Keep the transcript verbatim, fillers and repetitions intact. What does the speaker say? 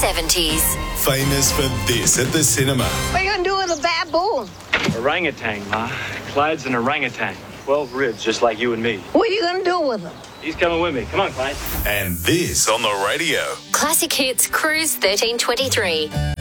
seventies. Famous for this at the cinema. What are you going to do with a baboon? Orangutan, Ma. Clyde's an orangutan. Twelve ribs, just like you and me. What are you going to do with him? He's coming with me. Come on, Clyde. And this on the radio. Classic Hits Cruise thirteen twenty-three.